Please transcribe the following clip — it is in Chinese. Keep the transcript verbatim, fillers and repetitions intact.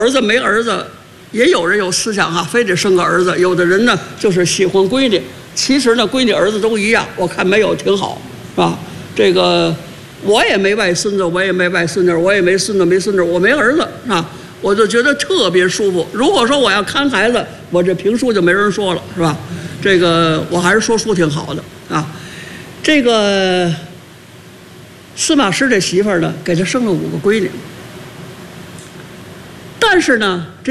儿子没儿子，也有人有思想哈、啊，非得生个儿子。有的人呢就是喜欢闺女，其实呢闺女儿子都一样，我看没有挺好，是吧？这个我也没外孙子，我也没外孙女，我也没孙子没孙女，我没儿子啊，我就觉得特别舒服。如果说我要看孩子，我这评书就没人说了，是吧？这个我还是说书挺好的啊。这个司马师这媳妇儿呢，给他生了五个闺女。但是呢，这